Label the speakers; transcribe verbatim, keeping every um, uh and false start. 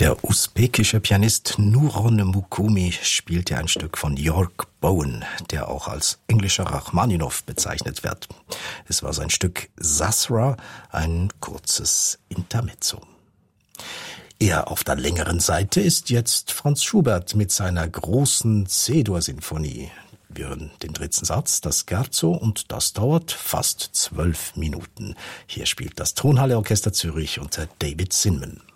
Speaker 1: Der usbekische Pianist Nuron Mukumi spielte ein Stück von York Bowen, der auch als englischer Rachmaninow bezeichnet wird. Es war sein Stück Sasra, ein kurzes Intermezzo. Eher auf der längeren Seite ist jetzt Franz Schubert mit seiner großen C-Dur-Sinfonie. Wir hören den dritten Satz, das Scherzo, und das dauert fast zwölf Minuten. Hier spielt das Tonhalle Orchester Zürich unter David Zinman.